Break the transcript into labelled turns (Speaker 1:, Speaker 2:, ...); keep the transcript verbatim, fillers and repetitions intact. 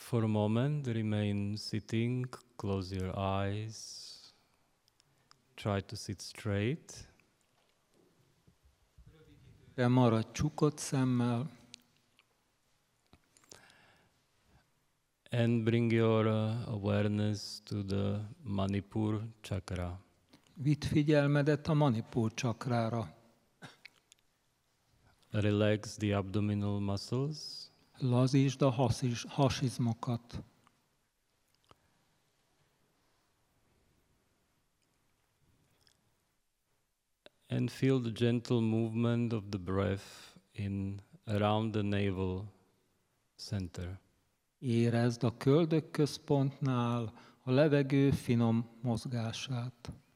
Speaker 1: For a moment, remain sitting, close your eyes, try to sit straight.
Speaker 2: Maradj csukott szemmel.
Speaker 1: And bring your uh, awareness to the Manipur chakra.
Speaker 2: Vidd figyelmedet a Manipur csakrára.
Speaker 1: Relax the abdominal muscles.
Speaker 2: Lazítsd a haszis, hasizmokat.
Speaker 1: And feel the gentle movement of the breath in around the navel center.
Speaker 2: Érezd a köldökközpontnál a levegő finom mozgását.